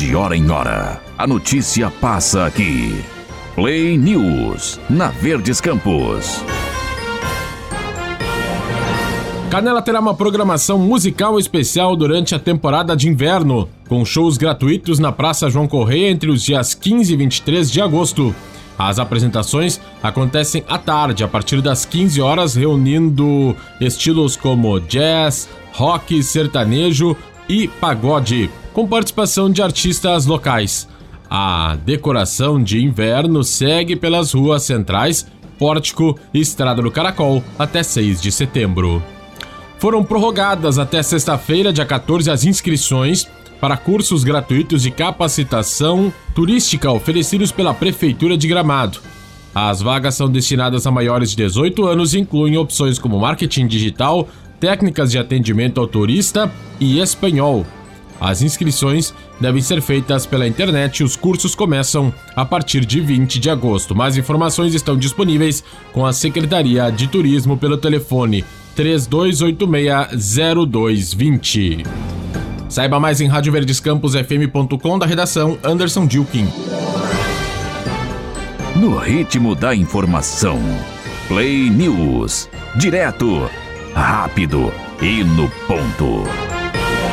De hora em hora, a notícia passa aqui. Play News, na Verdes Campos. Canela terá uma programação musical especial durante a temporada de inverno, com shows gratuitos na Praça João Correia entre os dias 15 e 23 de agosto. As apresentações acontecem à tarde, a partir das 15 horas, reunindo estilos como jazz, rock, sertanejo e pagode, com participação de artistas locais. A decoração de inverno segue pelas ruas centrais, Pórtico e Estrada do Caracol até 6 de setembro. Foram prorrogadas até sexta-feira, dia 14, as inscrições para cursos gratuitos de capacitação turística oferecidos pela Prefeitura de Gramado. As vagas são destinadas a maiores de 18 anos e incluem opções como marketing digital, técnicas de atendimento ao turista e espanhol. As inscrições devem ser feitas pela internet e os cursos começam a partir de 20 de agosto. Mais informações estão disponíveis com a Secretaria de Turismo pelo telefone 3286-0220. Saiba mais em radioverdescamposfm.com, da redação Anderson Dilkin. No ritmo da informação, Play News. Direto, rápido e no ponto.